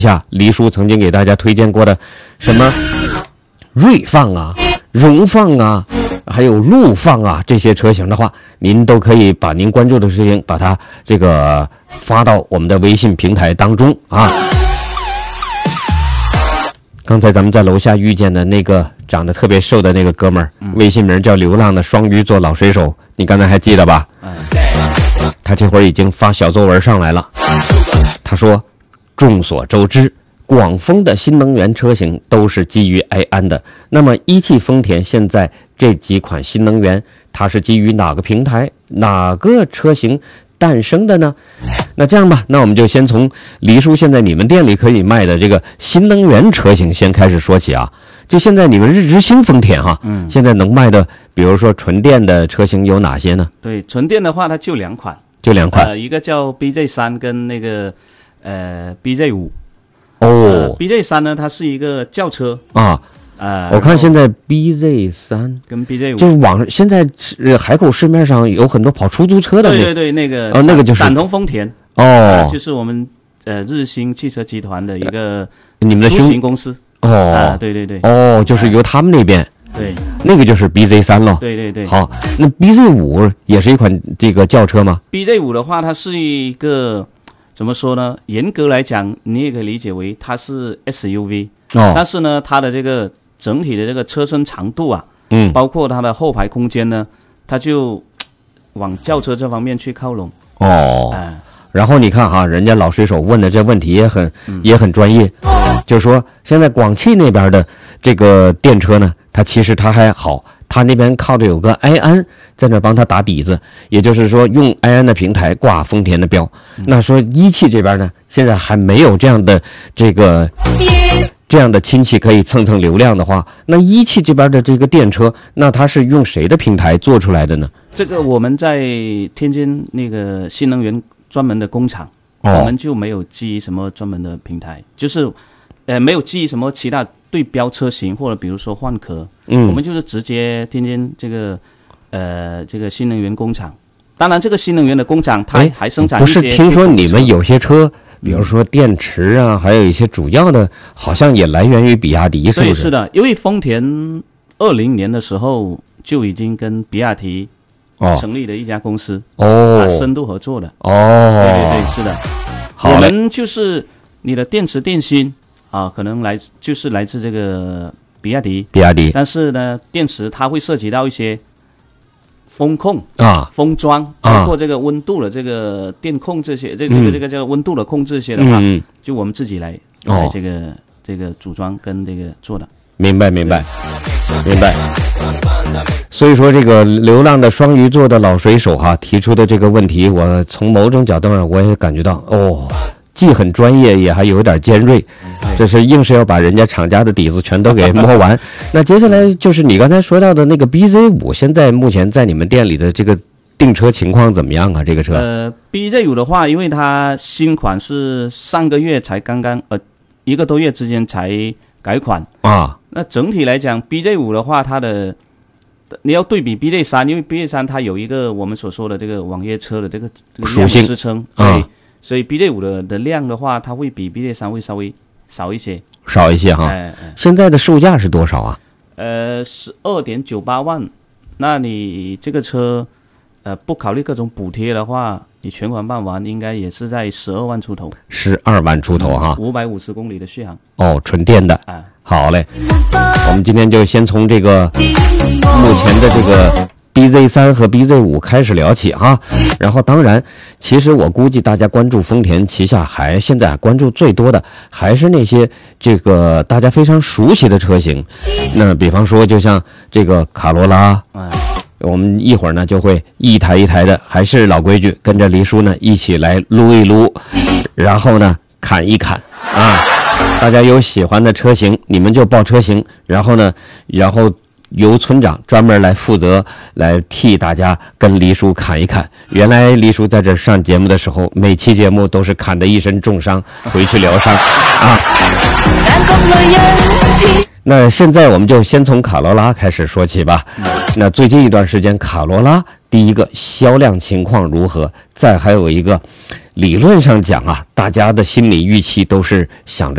下黎叔曾经给大家推荐过的什么锐放啊、荣放啊，还有陆放啊这些车型的话，您都可以把您关注的车型把它这个发到我们的微信平台当中啊。刚才咱们在楼下遇见的那个长得特别瘦的那个哥们儿，微信名叫流浪的双鱼座老水手，你刚才还记得吧？他这会儿已经发小作文上来了。他说，众所周知，广丰的新能源车型都是基于埃安的。那么一汽丰田现在这几款新能源，它是基于哪个平台、哪个车型诞生的呢？那这样吧，那我们就先从黎叔现在你们店里可以卖的这个新能源车型先开始说起啊。就现在你们日新丰田哈，现在能卖的，比如说纯电的车型有哪些呢？ 对，纯电的话，它就2款，一个叫 BJ3 跟那个BJ5。BJ3 呢，它是一个轿车啊。我看现在 BZ3 跟 BJ5 就是网上现在海口市面上有很多跑出租车的对，那个那个就是闪通丰田就是我们日新汽车集团的一个你们的出行公司对就是由他们那边对， 那个就是 BZ3 了。 对。 好，那 BZ5 也是一款这个轿车吗？ BZ5 的话，它是一个怎么说呢？严格来讲，你也可以理解为它是 SUV 但是呢，它的这个整体的这个车身长度啊，包括它的后排空间呢，它就往轿车这方面去靠拢。然后你看哈，人家老水手问的这问题也很专业，就是说现在广汽那边的这个电车呢，它其实它还好，它那边靠着有个埃安在那帮他打底子，也就是说用埃安的平台挂丰田的标。那说一汽这边呢，现在还没有这样的亲戚可以蹭流量的话，那一汽这边的这个电车，那它是用谁的平台做出来的呢？ 这个我们在天津那个新能源专门的工厂，我们就没有基于什么专门的平台，就是没有基于什么其他对标车型或者比如说换壳，我们就是直接天津这个新能源工厂。当然这个新能源的工厂它还生产一些， 不是听说你们有些车比如说电池啊，还有一些主要的好像也来源于比亚迪，是不是？ 对，是的，因为丰田2020年的时候就已经跟比亚迪成立了一家公司深度合作的对，是的。我们就是你的电池电芯可能来自这个比亚迪，但是呢电池它会涉及到一些风控封装，包括这个温度的这个电控这些，这个叫温度的控制这些的话，就我们自己来这个组装跟这个做的。 明白。所以说这个流浪的双鱼座的老水手提出的这个问题，我从某种角度上我也感觉到既很专业也还有点尖锐，这是硬是要把人家厂家的底子全都给摸完。那接下来就是你刚才说到的那个 BZ5， 现在目前在你们店里的这个订车情况怎么样啊？这个车 BZ5 的话，因为它新款是上个月才刚刚1个多月之间才改款那整体来讲 BZ5 的话，它的你要对比 BZ3， 因为 BZ3 它有一个我们所说的这个网约车的这个属性支撑对，所以 BZ5 的量的话，它会比 BZ3 会稍微少一些现在的售价是多少啊 ？12.98万。那你这个车不考虑各种补贴的话，你全款办完应该也是在12万出头 ，12万出头 550公里的续航纯电的好嘞，我们今天就先从这个目前的这个 BZ3 和 BZ5 开始聊起然后当然其实我估计大家关注丰田旗下现在关注最多的还是那些这个大家非常熟悉的车型，那比方说就像这个卡罗拉我们一会儿呢就会一台一台的，还是老规矩，跟着黎叔呢一起来撸一撸，然后呢砍一砍大家有喜欢的车型你们就报车型，然后由村长专门来负责来替大家跟黎叔砍一砍。原来黎叔在这上节目的时候，每期节目都是砍得一身重伤回去疗伤那现在我们就先从卡罗拉开始说起吧。那最近一段时间卡罗拉第一个销量情况如何？再还有一个理论上讲大家的心理预期都是想着